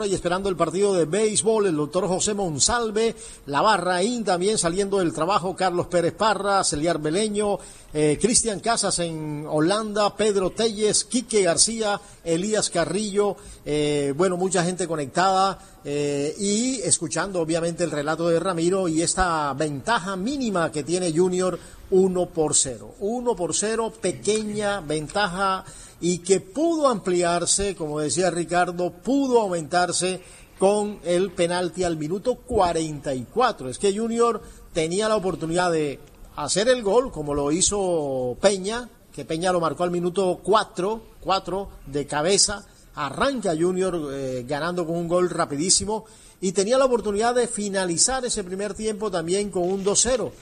y esperando el partido de béisbol, el doctor José Monsalve, la Barraín también saliendo del trabajo, Carlos Pérez Parra, Celiar Beleño, Cristian Casas en Holanda, Pedro Telles, Quique García, Elías Carrillo, bueno, mucha gente conectada y escuchando obviamente el relato de Ramiro y esta ventaja mínima que tiene Junior 1-0. 1-0, pequeña ventaja y que pudo ampliarse, como decía Ricardo, pudo aumentarse con el penalti al minuto 44. Es que Junior tenía la oportunidad de hacer el gol, como lo hizo Peña, que Peña lo marcó al minuto 4 de cabeza. Arranca Junior ganando con un gol rapidísimo y tenía la oportunidad de finalizar ese primer tiempo también con un 2-0.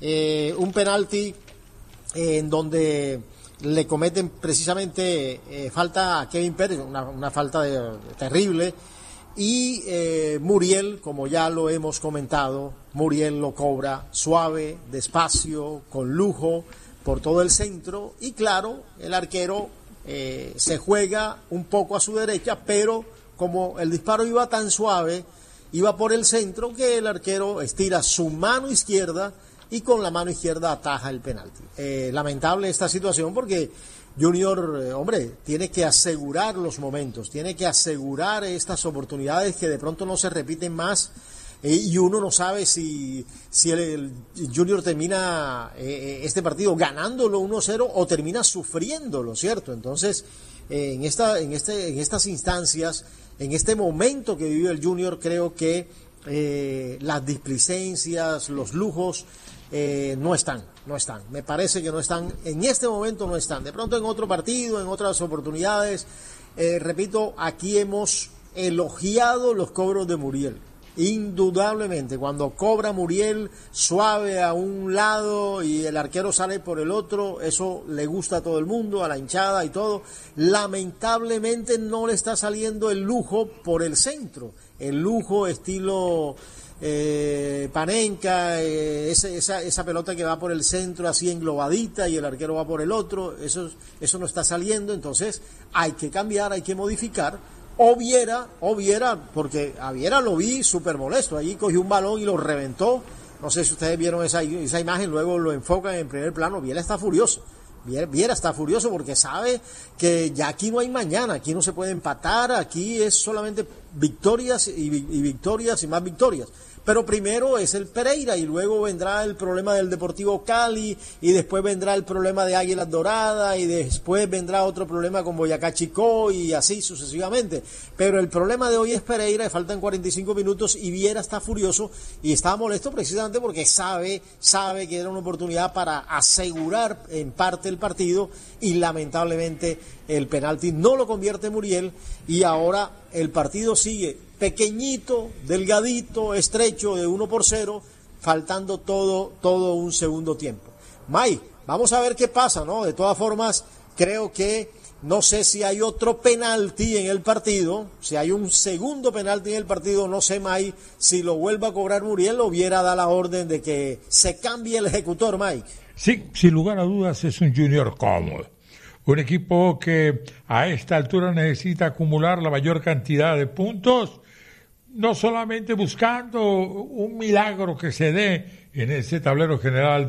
Un penalti en donde le cometen precisamente falta a Kevin Pérez, una falta terrible, y Muriel, como ya lo hemos comentado, Muriel lo cobra suave, despacio, con lujo, por todo el centro, y claro, el arquero se juega un poco a su derecha, pero como el disparo iba tan suave, iba por el centro, que el arquero estira su mano izquierda y con la mano izquierda ataja el penalti. Lamentable esta situación porque Junior, hombre, tiene que asegurar los momentos, tiene que asegurar estas oportunidades que de pronto no se repiten más y uno no sabe si el Junior termina este partido ganándolo 1-0 o termina sufriéndolo, ¿cierto? Entonces, en estas instancias, en este momento que vive el Junior, creo que las displicencias, los lujos, no están. Me parece que no están, en este momento no están. De pronto en otro partido, en otras oportunidades, repito, aquí hemos elogiado los cobros de Muriel. Indudablemente, cuando cobra Muriel suave a un lado y el arquero sale por el otro, eso le gusta a todo el mundo, a la hinchada y todo. Lamentablemente no le está saliendo el lujo por el centro, el lujo estilo Panenka, esa pelota que va por el centro así englobadita y el arquero va por el otro, eso no está saliendo. Entonces hay que cambiar, hay que modificar. O Viera, porque a Viera lo vi súper molesto, allí cogió un balón y lo reventó. No sé si ustedes vieron esa imagen, luego lo enfocan en primer plano. Viera está furioso porque sabe que ya aquí no hay mañana, aquí no se puede empatar, aquí es solamente victorias y victorias y más victorias. Pero primero es el Pereira y luego vendrá el problema del Deportivo Cali y después vendrá el problema de Águilas Doradas y después vendrá otro problema con Boyacá Chicó y así sucesivamente. Pero el problema de hoy es Pereira, faltan 45 minutos y Viera está furioso y está molesto precisamente porque sabe que era una oportunidad para asegurar en parte el partido y lamentablemente el penalti no lo convierte Muriel y ahora el partido sigue pequeñito, delgadito, estrecho de 1-0, faltando todo un segundo tiempo. May, vamos a ver qué pasa, ¿no? De todas formas, creo que no sé si hay otro penalti en el partido, si hay un segundo penalti en el partido, no sé, May, si lo vuelva a cobrar Muriel o Viera da la orden de que se cambie el ejecutor, May. Sí, sin lugar a dudas es un Junior cómodo. Un equipo que a esta altura necesita acumular la mayor cantidad de puntos, no solamente buscando un milagro que se dé en ese tablero general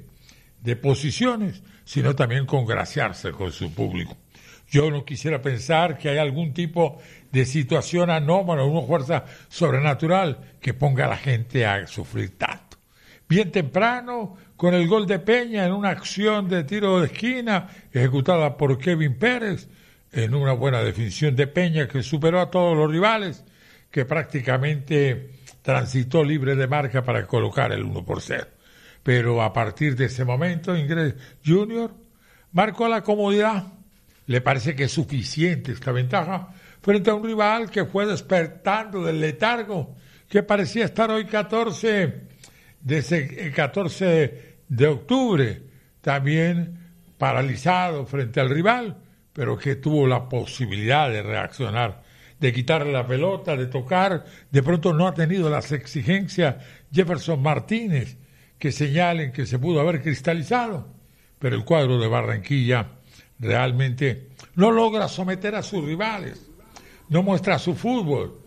de posiciones, sino también congraciarse con su público. Yo no quisiera pensar que hay algún tipo de situación anómala, una fuerza sobrenatural que ponga a la gente a sufrir tanto. Bien temprano, con el gol de Peña en una acción de tiro de esquina ejecutada por Kevin Pérez, en una buena definición de Peña que superó a todos los rivales, que prácticamente transitó libre de marca para colocar el 1-0. Pero a partir de ese momento, Ingrid Junior marcó la comodidad. Le parece que es suficiente esta ventaja frente a un rival que fue despertando del letargo, que parecía estar hoy 14 de octubre, también paralizado frente al rival, pero que tuvo la posibilidad de reaccionar, de quitarle la pelota, de tocar. De pronto no ha tenido las exigencias Jefferson Martínez que señalen que se pudo haber cristalizado, pero el cuadro de Barranquilla realmente no logra someter a sus rivales, no muestra su fútbol,